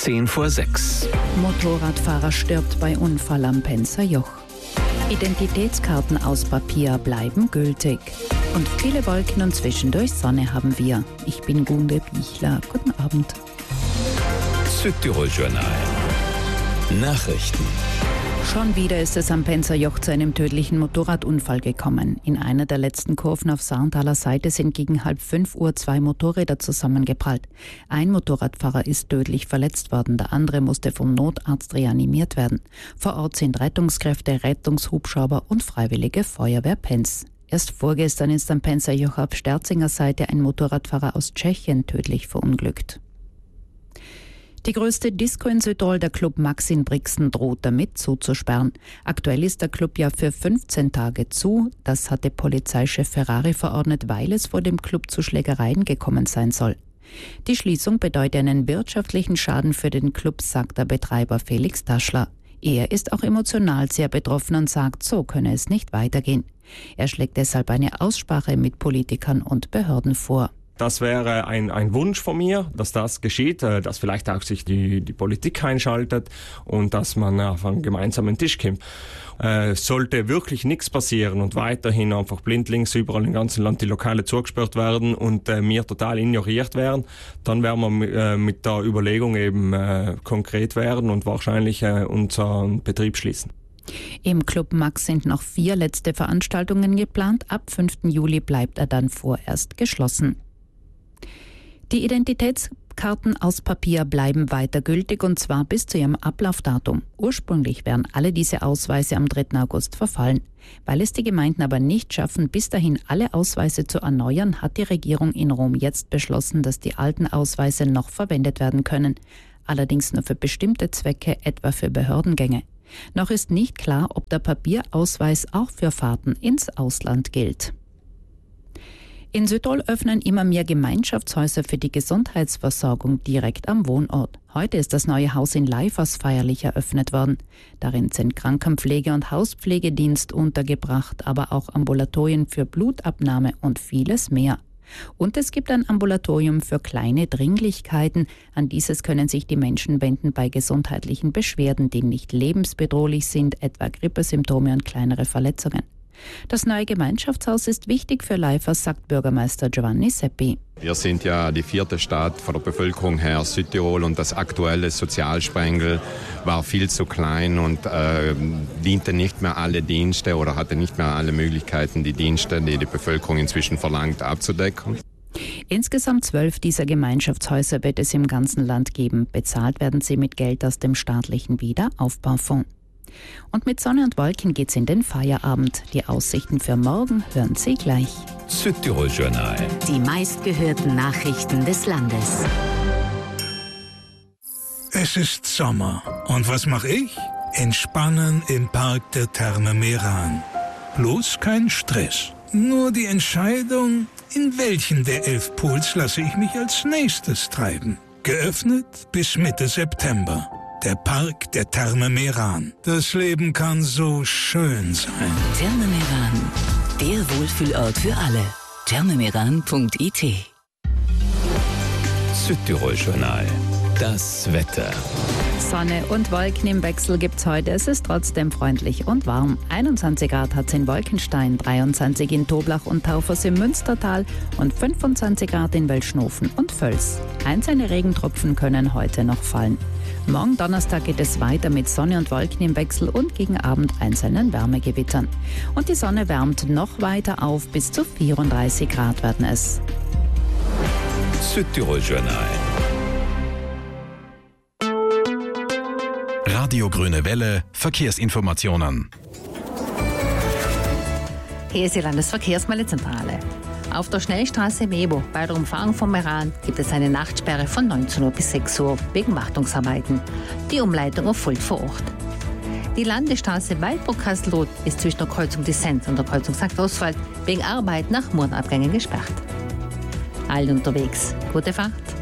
5:10. Motorradfahrer stirbt bei Unfall am Penzer Joch. Identitätskarten aus Papier bleiben gültig. Und viele Wolken und zwischendurch Sonne haben wir. Ich bin Gunde Bichler. Guten Abend. Südtirol Journal. Nachrichten. Schon wieder ist es am Penzer Joch zu einem tödlichen Motorradunfall gekommen. In einer der letzten Kurven auf Sarntaler Seite sind gegen 4:30 2 Motorräder zusammengeprallt. Ein Motorradfahrer ist tödlich verletzt worden, der andere musste vom Notarzt reanimiert werden. Vor Ort sind Rettungskräfte, Rettungshubschrauber und Freiwillige Feuerwehr Penz. Erst vorgestern ist am Penzer Joch auf Sterzinger Seite ein Motorradfahrer aus Tschechien tödlich verunglückt. Die größte Disco in Südtirol, der Club Max in Brixen, droht damit zuzusperren. Aktuell ist der Club ja für 15 Tage zu. Das hatte Polizeichef Ferrari verordnet, weil es vor dem Club zu Schlägereien gekommen sein soll. Die Schließung bedeutet einen wirtschaftlichen Schaden für den Club, sagt der Betreiber Felix Taschler. Er ist auch emotional sehr betroffen und sagt, so könne es nicht weitergehen. Er schlägt deshalb eine Aussprache mit Politikern und Behörden vor. Das wäre ein Wunsch von mir, dass das geschieht, dass vielleicht auch sich die Politik einschaltet und dass man auf einen gemeinsamen Tisch kommt. Sollte wirklich nichts passieren und weiterhin einfach blindlings überall im ganzen Land die Lokale zugesperrt werden und wir total ignoriert werden, dann werden wir mit der Überlegung eben konkret werden und wahrscheinlich unseren Betrieb schließen. Im Club Max sind noch 4 letzte Veranstaltungen geplant. Ab 5. Juli bleibt er dann vorerst geschlossen. Die Identitätskarten aus Papier bleiben weiter gültig und zwar bis zu ihrem Ablaufdatum. Ursprünglich wären alle diese Ausweise am 3. August verfallen. Weil es die Gemeinden aber nicht schaffen, bis dahin alle Ausweise zu erneuern, hat die Regierung in Rom jetzt beschlossen, dass die alten Ausweise noch verwendet werden können. Allerdings nur für bestimmte Zwecke, etwa für Behördengänge. Noch ist nicht klar, ob der Papierausweis auch für Fahrten ins Ausland gilt. In Südtirol öffnen immer mehr Gemeinschaftshäuser für die Gesundheitsversorgung direkt am Wohnort. Heute ist das neue Haus in Leifers feierlich eröffnet worden. Darin sind Krankenpflege- und Hauspflegedienst untergebracht, aber auch Ambulatorien für Blutabnahme und vieles mehr. Und es gibt ein Ambulatorium für kleine Dringlichkeiten. An dieses können sich die Menschen wenden bei gesundheitlichen Beschwerden, die nicht lebensbedrohlich sind, etwa Grippesymptome und kleinere Verletzungen. Das neue Gemeinschaftshaus ist wichtig für Leifers, sagt Bürgermeister Giovanni Seppi. Wir sind ja die 4. Stadt von der Bevölkerung her Südtirol und das aktuelle Sozialsprengel war viel zu klein und diente nicht mehr alle Dienste oder hatte nicht mehr alle Möglichkeiten, die Dienste, die die Bevölkerung inzwischen verlangt, abzudecken. Insgesamt 12 dieser Gemeinschaftshäuser wird es im ganzen Land geben. Bezahlt werden sie mit Geld aus dem staatlichen Wiederaufbaufonds. Und mit Sonne und Wolken geht's in den Feierabend. Die Aussichten für morgen hören Sie gleich. Südtirol Journal. Die meistgehörten Nachrichten des Landes. Es ist Sommer. Und was mache ich? Entspannen im Park der Therme Meran. Bloß kein Stress. Nur die Entscheidung, in welchen der 11 Pools lasse ich mich als nächstes treiben. Geöffnet bis Mitte September. Der Park der Therme Meran. Das Leben kann so schön sein. Therme Meran, der Wohlfühlort für alle. thermemeran.it. Südtirol Journal. Das Wetter. Sonne und Wolken im Wechsel gibt's heute. Es ist trotzdem freundlich und warm. 21 Grad hat's in Wolkenstein, 23 in Toblach und Taufers im Münstertal und 25 Grad in Welschnofen und Völs. Einzelne Regentropfen können heute noch fallen. Morgen Donnerstag geht es weiter mit Sonne und Wolken im Wechsel und gegen Abend einzelnen Wärmegewittern. Und die Sonne wärmt noch weiter auf, bis zu 34 Grad werden es. Südtirol Journal. Radio Grüne Welle, Verkehrsinformationen. Hier ist die Landesverkehrsmeldezentrale. Auf der Schnellstraße Mebo bei der Umfahrung von Meran gibt es eine Nachtsperre von 19 Uhr bis 6 Uhr wegen Wartungsarbeiten. Die Umleitung erfolgt vor Ort. Die Landesstraße Waldburg-Kastelroth ist zwischen der Kreuzung Dissent und der Kreuzung St. Oswald wegen Arbeit nach Murrenabgängen gesperrt. Allen unterwegs. Gute Fahrt.